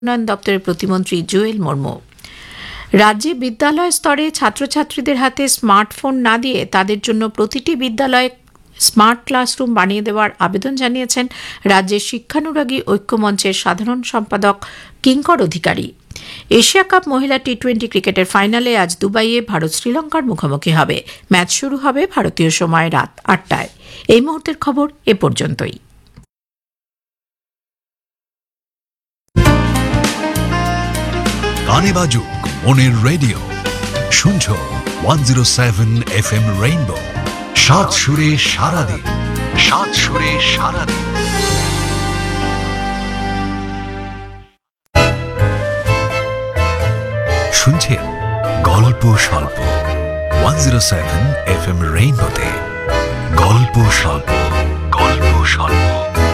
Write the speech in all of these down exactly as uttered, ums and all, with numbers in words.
উন্নয়ন দপ্তরের প্রতিমন্ত্রী জুয়েল মুর্মু। রাজ্যে বিদ্যালয় স্তরে ছাত্রছাত্রীদের হাতে স্মার্টফোন না দিয়ে তাদের জন্য প্রতিটি বিদ্যালয়ে স্মার্ট ক্লাসরুম বানিয়ে দেওয়ার আবেদন জানিয়েছেন রাজ্যের শিক্ষানুরাগী ঐক্যমঞ্চের সাধারণ সম্পাদক কিঙ্কর অধিকারী। এশিয়া কাপ মহিলা টি টোয়েন্টি ক্রিকেটের ফাইনালে আজ দুবাইয়ে ভারত শ্রীলঙ্কার মুখোমুখি হবে। ম্যাচ শুরু হবে ভারতীয় সময় রাত আটটায়। এই মুহূর্তের খবর এ পর্যন্তই। গানে বাজুক মনের রেডিও, শুনছো one zero seven F M rainbow. সাত সুরে সারাদিন, সাত সুরে সারাদিন। শুনছেন গল্প স্বল্প one zero seven F M রেইনবোতে। গল্প স্বল্প, গল্প স্বল্প।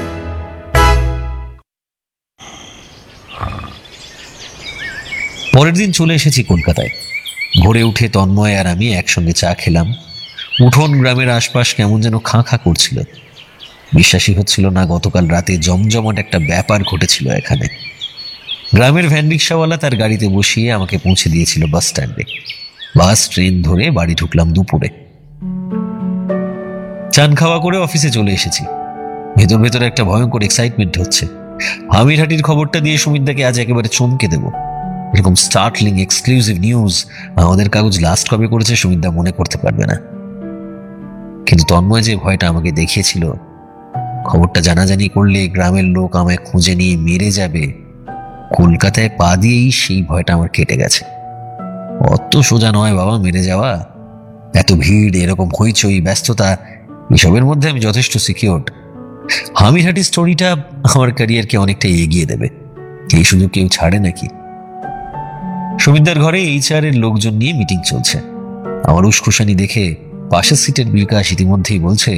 পরের দিন চলে এসেছি কলকাতায়। ভোরে উঠে তন্ময় আর আমি একসঙ্গে চা খেলাম। উঠোন গ্রামের আশপাশ কেমন যেন খাঁ খাঁ করছিল। বিশ্বাসই হচ্ছিল না গতকাল রাতে জমজমাট একটা ব্যাপার ঘটেছিল এখানে। গ্রামের ভ্যান রিক্সাওয়ালা তার গাড়িতে বসিয়ে আমাকে পৌঁছে দিয়েছিল বাস স্ট্যান্ডে। বাস ট্রেন ধরে বাড়ি ঢুকলাম দুপুরে। চান খাওয়া করে অফিসে চলে এসেছি। ভেতর ভেতরে একটা ভয়ঙ্কর এক্সাইটমেন্ট হচ্ছে। হামিরহাটির খবরটা দিয়ে সুমিতদাকে আজ একেবারে চমকে দেব। এরকম স্টার্টলিং এক্সক্লুসিভ নিউজ আমাদের কাগজ লাস্ট কবে করেছে সুমিতদা মনে করতে পারবে না। কিন্তু তন্ময় যে ভয়টা আমাকে দেখিয়েছিল, খবরটা জানাজানি করলে গ্রামের লোক আমায় খুঁজে নিয়ে মেরে যাবে, কলকাতায় পা দিয়েই সেই ভয়টা আমার কেটে গেছে। অত সোজা নয় বাবা মেরে যাওয়া। এত ভিড়, এরকম হইচই, ব্যস্ততা, এসবের মধ্যে আমি যথেষ্ট সিকিউরড। হামিরহাটি স্টোরিটা আমার ক্যারিয়ারকে অনেকটা এগিয়ে দেবে। এই সুযোগ কেউ ছাড়ে নাকি? সুমিতদার ঘরে এইচআর এর লোকজন নিয়ে মিটিং চলছে। আমার উস্কুসানি দেখে পাশের সিটের বিকাশ ইতিমধ্যেই বলছে,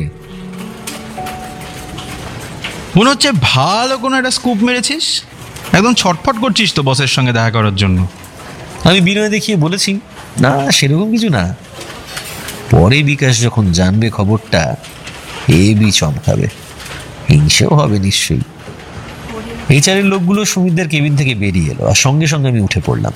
মনে হচ্ছে ভালো কোনো একটা স্কুপ মেরেছিস, একদম ছটফট করছিস তো বসের সঙ্গে দেখা করার জন্য। আমি বিনয় দেখিয়ে বলেছি, না সেরকম কিছু না। পরে বিকাশ যখন জানবে খবরটা, এ বি চমকাবে, হিংসেও হবে নিশ্চয়ই। এইচআর এর লোকগুলো সুমিতদার কেবিন থেকে বেরিয়ে এলো আর সঙ্গে সঙ্গে আমি উঠে পড়লাম।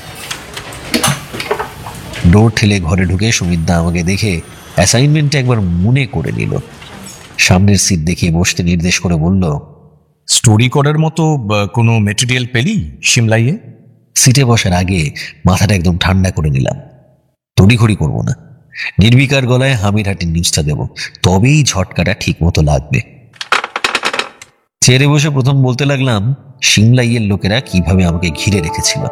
ডোর ঠেলে ঘরে ঢুকে সুমিতদা আমাকে দেখে অ্যাসাইনমেন্টটা একবার মনে করে নিল। সামনের সিট দেখিয়ে বসতে নির্দেশ করে বলল, স্টোরি করার মতো কোনো মেটেরিয়াল পেলি সিমলাইয়ে? সিটে বসার আগে মাথাটা একদম ঠান্ডা করে নিলাম। তড়িঘড়ি করবো না, নির্বিকার গলায় হামিরহাটির নিউজটা দেব, তবেই ঝটকাটা ঠিক মতো লাগবে। চেয়ারে বসে প্রথম বলতে লাগলাম সিমলাইয়ের লোকেরা কিভাবে আমাকে ঘিরে রেখেছিল।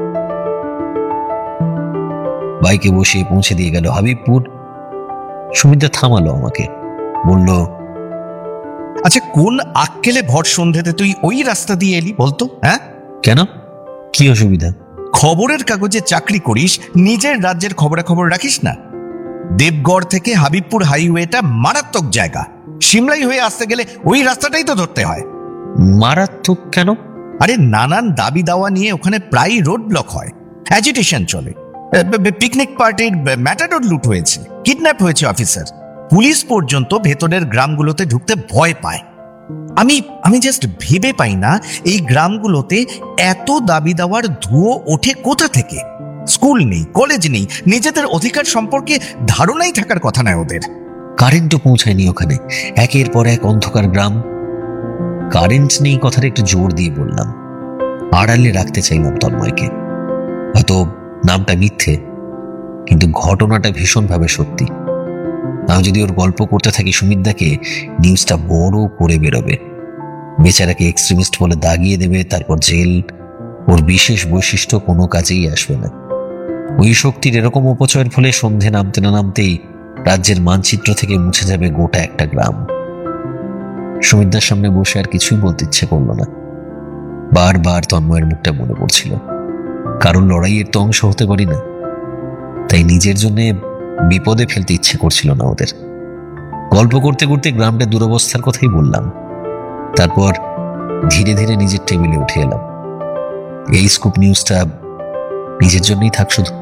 বাইকে বসে পৌঁছে দিয়ে গেল হাবিবপুর। সুমিতদা থামালো আমাকে, বলল, আচ্ছা কোন আক্কেলে ভর সন্ধ্যেতে তুই ওই রাস্তা দিয়ে এলি বলতো? হ্যাঁ কেন, কি অসুবিধা? খবরের কাগজে চাকরি করিস, নিজের রাজ্যের খবরাখবর রাখিস না? দেবগড় থেকে হাবিবপুর হাইওয়েটা মারাত্মক জায়গা। সিমলাই হয়ে আসতে গেলে ওই রাস্তাটাই তো ধরতে হয়। মারাত্মক কেন? আরে নানান দাবি দাওয়া নিয়ে ওখানে প্রায় রোড ব্লক হয়, অ্যাজিটেশন চলে, পিকনিক পার্টির ম্যাটাডোর লুট হয়েছে, কিডন্যাপ হয়েছে অফিসার। পুলিশ পর্যন্ত ভেতরের গ্রামগুলোতে ঢুকতে ভয় পায়। আমি আমি জাস্ট ভেবে পাই না এই গ্রামগুলোতে এত দাবি দাওয়ার ধুয়ো ওঠে কোথা থেকে? স্কুল নেই, কলেজ নেই, নিজেদের অধিকার সম্পর্কে ধারণাই থাকার কথা নয় ওদের। কারেন্টও পৌঁছায়নি ওখানে, একের পর এক অন্ধকার গ্রাম। কারেন্ট নেই কথাটা একটু জোর দিয়ে বললাম, আড়ালে রাখতে চাইলাম তন্ময়কে। হয়তো নামটা মিথ্যে, কিন্তু ঘটনাটা ভীষণভাবে সত্যি। আমি যদি ওর গল্প করতে থাকি সুমিতদাকে, নিউজটা বড় করে বেরোবে, বেচারাকে এক্সট্রিমিস্ট বলে দাগিয়ে দেবে, তারপর জেল। ওর বিশেষ বৈশিষ্ট্য কোনো কাজেই আসবে না। ওই শক্তির এরকম অপচয়ের ফলে সন্ধে নামতে না নামতেই রাজ্যের মানচিত্র থেকে মুছে যাবে গোটা একটা গ্রাম। সুমিতদার সামনে বসে আর কিছুই বলতে ইচ্ছে করলো না। বারবার তন্ময়ের মুখটা মনে পড়ছিল। কারণ লড়াইয়ের তো অংশ হতে পারি না, তাই নিজের জন্য বিপদে ফেলতে ইচ্ছে করছিল না ওদের। গল্প করতে করতে গ্রামটা দুরবস্থার কথাই বললাম। তারপর ধীরে ধীরে নিজের টেবিলে উঠে এলাম। এই স্কুপ নিউজটা নিজের জন্যই থাক শুধু।